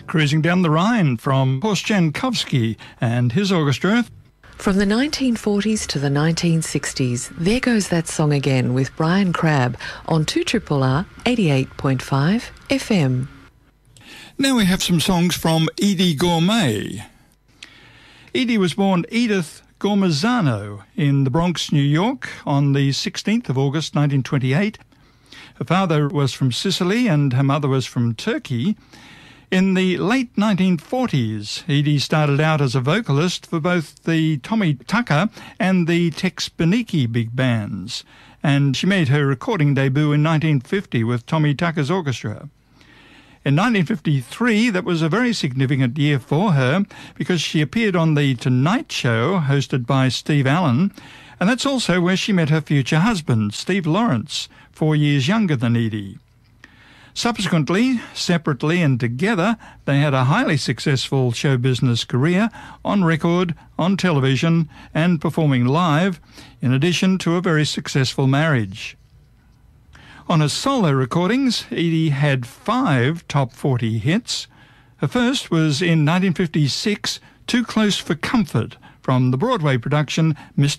Cruising Down the Rhine from Horst Jankowski and his orchestra. From the 1940s to the 1960s, there goes that song again with Brian Crabb on 2RRR 88.5 FM. Now we have some songs from Edie Gourmet. Edie was born Edith Gormazano in the Bronx, New York on the 16th of August 1928. Her father was from Sicily and her mother was from Turkey. In the late 1940s, Edie started out as a vocalist for both the Tommy Tucker and the Tex Beneke big bands, and she made her recording debut in 1950 with Tommy Tucker's orchestra. In 1953, that was a very significant year for her because she appeared on The Tonight Show, hosted by Steve Allen, and that's also where she met her future husband, Steve Lawrence, 4 years younger than Edie. Subsequently, separately and together, they had a highly successful show business career on record, on television, and performing live, in addition to a very successful marriage. On her solo recordings, Edie had 5 top 40 hits. Her first was in 1956, Too Close for Comfort, from the Broadway production Mr.